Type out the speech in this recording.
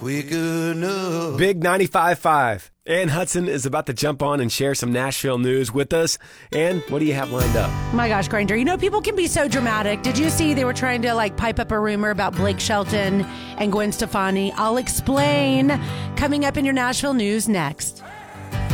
Big 95.5. Ann Hudson is about to jump on and share some Nashville news with us. Ann, what do you have lined up? Oh my gosh, Granger, you know, people can be so dramatic. Did you see they were trying to pipe up a rumor about Blake Shelton and Gwen Stefani? I'll explain coming up in your Nashville news next.